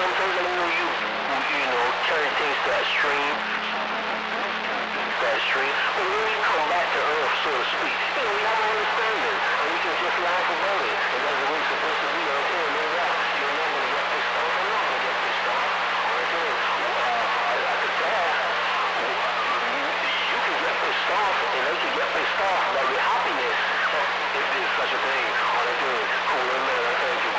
sometimes I know you know, turn things to extreme, but when we come back to earth, so to speak, you know, we have an understanding, and we can just laugh about it, and that's the way it's supposed to be. Okay, no doubt, you're not going to get pissed off. I'm not going to get pissed off. Okay, I could tell. You can get pissed off, and they can get pissed off by your happiness, if there's such a thing. All I do is cool, man. Thank you.